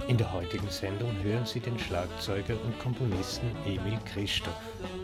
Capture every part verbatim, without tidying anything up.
In der heutigen Sendung hören Sie den Schlagzeuger und Komponisten Emil Kristof.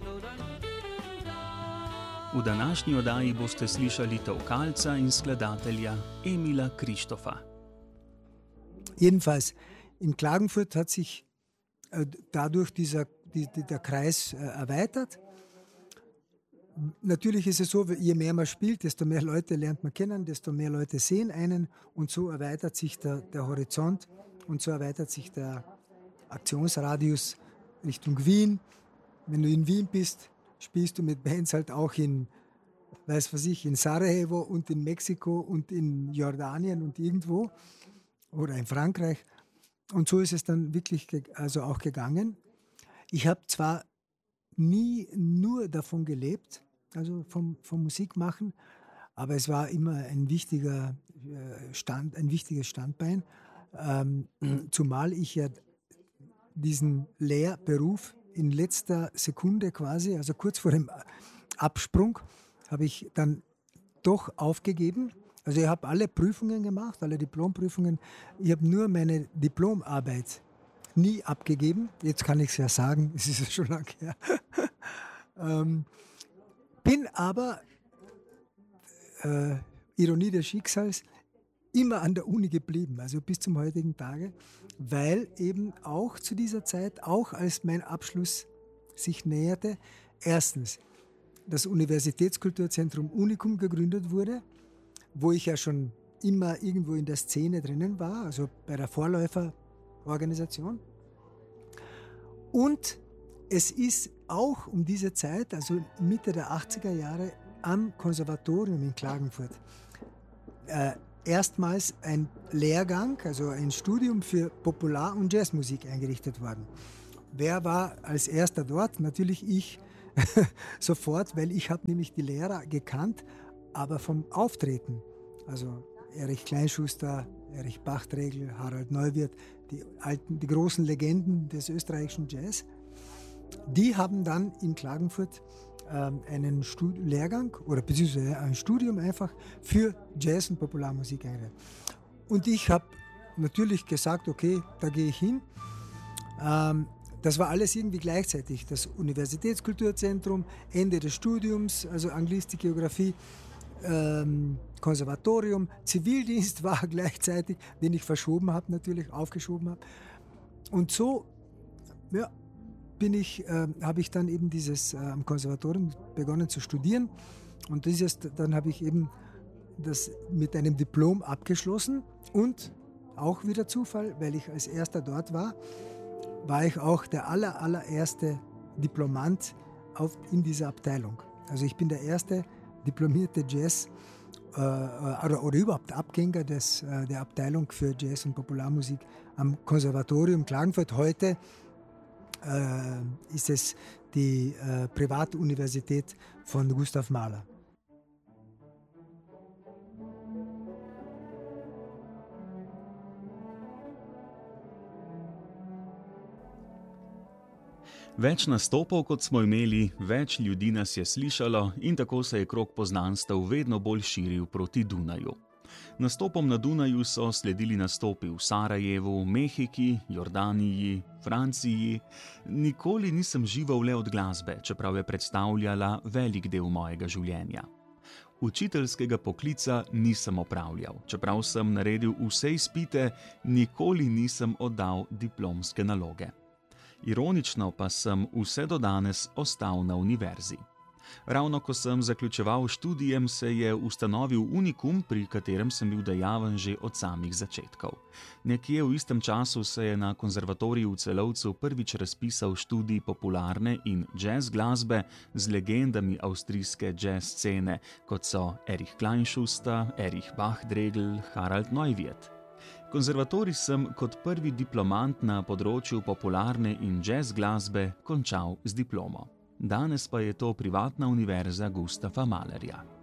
V današnji oddaji boste slišali tolkalca in skladatelja Emila Kristofa. Jedenfalls, in Klagenfurt hat sich äh, dadurch dieser, die, die, der Kreis äh, erweitert. Natürlich ist es so, je mehr man spielt, desto mehr Leute lernt man kennen, desto mehr Leute sehen einen und so erweitert sich der, der Horizont und so erweitert sich der Aktionsradius Richtung Wien. Wenn du in Wien bist, spielst du mit Bands halt auch in, weiß was ich, in Sarajevo und in Mexiko und in Jordanien und irgendwo oder in Frankreich. Und so ist es dann wirklich also auch gegangen. Ich habe zwar nie nur davon gelebt, also vom, vom Musikmachen, aber es war immer ein wichtiger Stand, ein wichtiges Standbein, ähm, zumal ich ja diesen Lehrberuf in letzter Sekunde quasi, also kurz vor dem Absprung, habe ich dann doch aufgegeben. Also ich habe alle Prüfungen gemacht, alle Diplomprüfungen. Ich habe nur meine Diplomarbeit nie abgegeben. Jetzt kann ich es ja sagen, es ist ja schon lange her. ähm, bin aber, äh, Ironie des Schicksals, immer an der Uni geblieben, also bis zum heutigen Tage, weil eben auch zu dieser Zeit, auch als mein Abschluss sich näherte, erstens das Universitätskulturzentrum Unikum gegründet wurde, wo ich ja schon immer irgendwo in der Szene drinnen war, also bei der Vorläuferorganisation. Und es ist auch um diese Zeit, also Mitte der achtziger Jahre, am Konservatorium in Klagenfurt äh, erstmals ein Lehrgang, also ein Studium für Popular- und Jazzmusik eingerichtet worden. Wer war als erster dort? Natürlich ich sofort, weil ich habe nämlich die Lehrer gekannt, aber vom Auftreten. Also Erich Kleinschuster, Erich Bachtregel, Harald Neuwirth, die alten, die großen Legenden des österreichischen Jazz, die haben dann in Klagenfurt ähm, einen Stud- Lehrgang oder beziehungsweise ein Studium einfach für Jazz und Popularmusik eingerichtet. Und ich habe natürlich gesagt, okay, da gehe ich hin. Ähm, das war alles irgendwie gleichzeitig. Das Universitätskulturzentrum, Ende des Studiums, also Anglistik, Geografie, ähm, Konservatorium, Zivildienst war gleichzeitig, den ich verschoben habe, natürlich aufgeschoben habe. Und so, ja, bin ich, äh, habe ich dann eben dieses äh, am Konservatorium begonnen zu studieren. Und dieses, dann habe ich eben das mit einem Diplom abgeschlossen. Und auch wieder Zufall, weil ich als erster dort war, war ich auch der aller, allererste Diplomant auf, in dieser Abteilung. Also ich bin der erste diplomierte Jazz äh, oder, oder überhaupt Abgänger des, äh, der Abteilung für Jazz und Popularmusik am Konservatorium Klagenfurt. Heute äh, ist es die äh, Privatuniversität von Gustav Mahler. Več nastopov, kot smo imeli, več ljudi nas je slišalo in tako se je krog poznanstev vedno bolj širil proti Dunaju. Nastopom na Dunaju so sledili nastopi v Sarajevu, Mehiki, Jordaniji, Franciji. Nikoli nisem živel le od glasbe, čeprav je predstavljala velik del mojega življenja. Učiteljskega poklica nisem opravljal, čeprav sem naredil vse izpite, nikoli nisem oddal diplomske naloge. Ironično pa sem vse do danes ostal na univerzi. Ravno ko sem zaključeval študijem, se je ustanovil Unikum, pri katerem sem bil dejaven že od samih začetkov. Nekje v istem času se je na konzervatoriju v Celovcu prvič razpisal študij popularne in jazz glasbe z legendami avstrijske jazz scene, kot so Erich Kleinschuster, Erich Bachtregel, Harald Neuwirth. Konzervatorij sem kot prvi diplomant na področju popularne in jazz glasbe končal z diplomo. Danes pa je to privatna univerza Gustava Mahlerja.